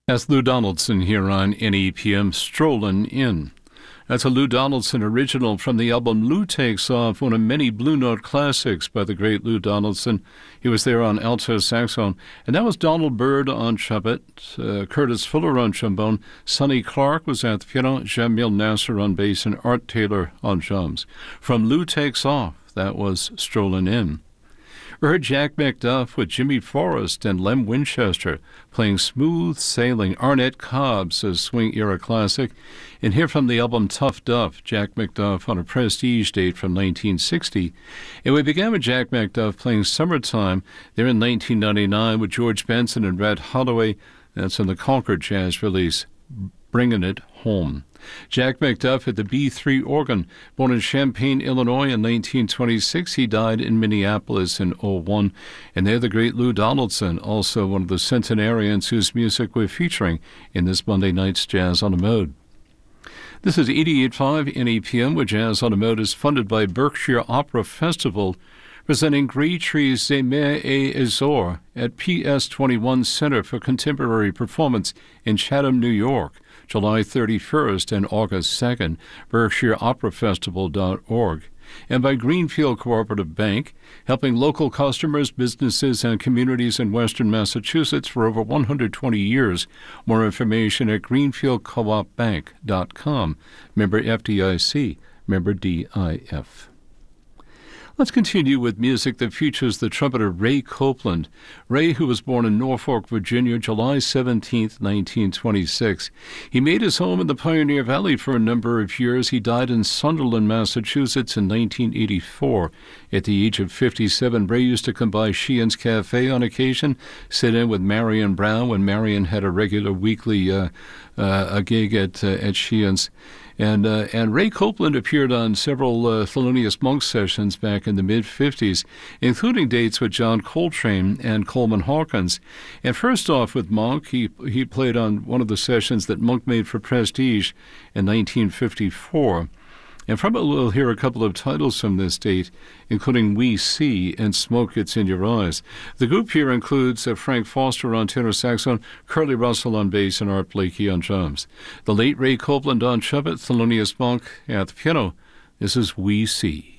That's Lou Donaldson here on NEPM, Strolling In. That's a Lou Donaldson original from the album Lou Takes Off, one of many Blue Note classics by the great Lou Donaldson. He was there on alto saxophone. And that was Donald Byrd on trumpet, Curtis Fuller on trombone, Sonny Clark was at the piano, Jamil Nasser on bass, and Art Taylor on drums. From Lou Takes Off, that was Strolling In. We heard Jack McDuff with Jimmy Forrest and Lem Winchester playing Smooth Sailing, Arnett Cobb's swing-era classic. And here from the album Tough Duff, Jack McDuff on a Prestige date from 1960. And we began with Jack McDuff playing Summertime there in 1999 with George Benson and Red Holloway. That's on the Concord Jazz release, Bringing It Home. Jack McDuff at the B3 organ, born in Champaign, Illinois in 1926. He died in Minneapolis in 2001. And they're the great Lou Donaldson, also one of the centenarians whose music we're featuring in this Monday night's Jazz on the Mode. This is 88.5 NEPM, where Jazz on the Mode is funded by Berkshire Opera Festival, presenting Grey Trees des Mers et Azores at PS21 Center for Contemporary Performance in Chatham, New York, July 31st and August 2nd, BerkshireOperaFestival.org, and by Greenfield Cooperative Bank, helping local customers, businesses, and communities in Western Massachusetts for over 120 years. More information at greenfieldcoopbank.com. Member FDIC, member DIF. Let's continue with music that features the trumpeter Ray Copeland. Ray, who was born in Norfolk, Virginia, July 17, 1926. He made his home in the Pioneer Valley for a number of years. He died in Sunderland, Massachusetts in 1984. At the age of 57, Ray used to come by Sheehan's Cafe on occasion, sit in with Marion Brown when Marion had a regular weekly a gig at Sheehan's. And Ray Copeland appeared on several Thelonious Monk sessions back in the mid-'50s, including dates with John Coltrane and Coleman Hawkins. And first off with Monk, he played on one of the sessions that Monk made for Prestige in 1954. And from it, we'll hear a couple of titles from this date, including We See and Smoke Gets in Your Eyes. The group here includes Frank Foster on tenor saxophone, Curly Russell on bass, and Art Blakey on drums. The late Ray Copeland on trumpet, Thelonious Monk at the piano. This is We See.